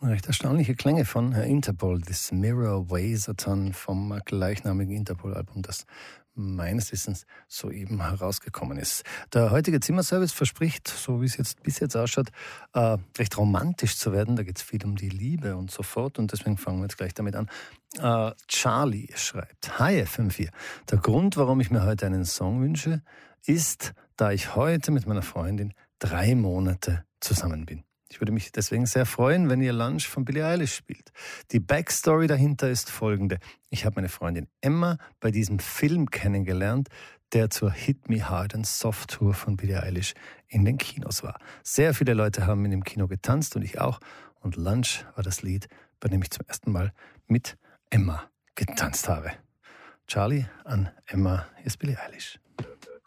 Recht erstaunliche Klänge von Interpol, das Mirror Ways-A-Thon vom gleichnamigen Interpol-Album, das meines Wissens soeben herausgekommen ist. Der heutige Zimmerservice verspricht, so wie es jetzt bis jetzt ausschaut, recht romantisch zu werden. Da geht es viel um die Liebe und so fort und deswegen fangen wir jetzt gleich damit an. Charlie schreibt: Hi FM4, der Grund, warum ich mir heute einen Song wünsche, ist, da ich heute mit meiner Freundin 3 Monate zusammen bin. Ich würde mich deswegen sehr freuen, wenn ihr Lunch von Billie Eilish spielt. Die Backstory dahinter ist folgende. Ich habe meine Freundin Emma bei diesem Film kennengelernt, der zur Hit Me Hard and Soft Tour von Billie Eilish in den Kinos war. Sehr viele Leute haben in dem Kino getanzt und ich auch. Und Lunch war das Lied, bei dem ich zum ersten Mal mit Emma getanzt habe. Charlie, an Emma, ist Billie Eilish.